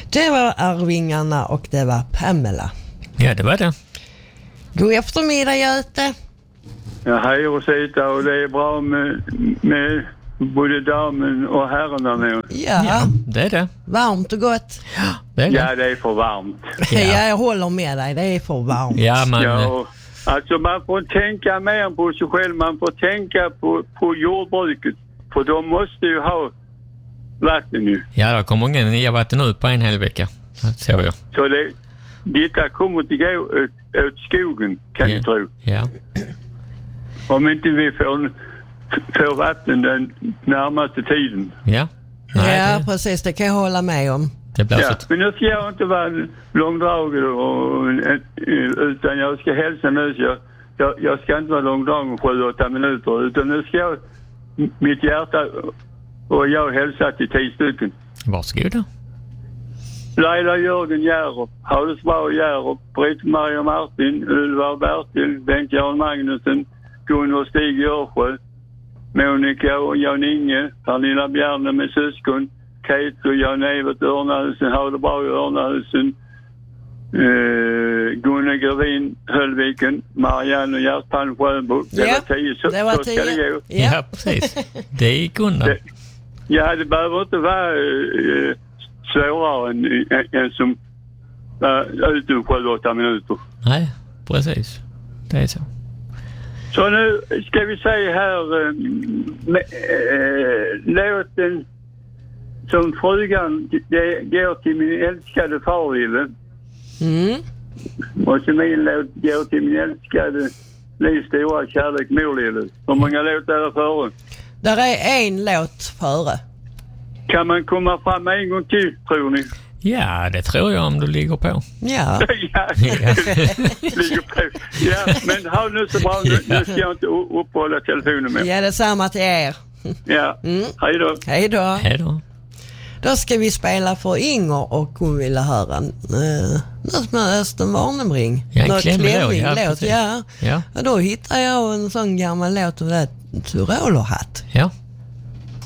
Det var Arvingarna och det var Pamela. Ja, det var det. God eftermiddag, Göte. Ja, hej Rosita, och det är bra med både damen och herrarna nu. Ja, det är det. Varmt och gott. Ja, det är det. Ja, det är för varmt. Ja, jag håller med dig. Det är för varmt. Ja, men... Ja, alltså man får tänka mer på sig själv. Man får tänka på jordbruket. För de måste ju ha vatten nu. Ja, det kommer många nya vatten ut på en hel vecka. Det ser jag. Så detta kommer att gå åt skogen, kan ni tro. Ja. Om inte vi får vatten den närmaste tiden. Ja. Nej, ja, precis. Det kan jag hålla med om. Det blir ja, men nu ska jag inte vara långdragen utan jag ska hälsa nu. Så jag ska inte vara långdragen 7-8 minuter. Utan nu ska jag, mitt hjärta och jag hälsa till 10 stycken. Varsågod då. Laila Jörgen Järup, Hausbau Järup, Britt-Maria Martin, Ulvar Bertil, Bengt-Jan Magnusson, Gunnar Stig Görsjö, Monica och Jan-Inge, Pernilla Bjärne med syskon, Kate och Jan-Evert Örnahusen, Hadebrau Örnahusen, Gunnar Gravin Höllviken, Marianne och Gert-Palm Sjöbo. Det var 10, så det var 10. Ska det gå. Ja, precis. Det är Gunnar. Ja, det behöver inte vara svårare än som ute 7-8 minuter. Nej, precis. Det är så. Så nu ska vi se här låten som frugan går till min älskade farville. Och så min låt går till min älskade Livs stora kärlek Morlille. Hur många låtar är det före? Där är en låt före. Kan man komma fram en gång till, tror ni? Ja, det tror jag om du ligger på. Ja. Ligger på. Ja, men ha nu så bra. Nu ska jag inte uppehålla telefonen med. Ja, det är samma till er. Ja, hej då. Hej då. Hej då. Då ska vi spela för Inger och hon ville höra något med Östen Warnebring. Ja, en något klämmig låt. Ja. Ja. Och då hittade jag en sån gammal låt och det Tyrolerhatt. Ja.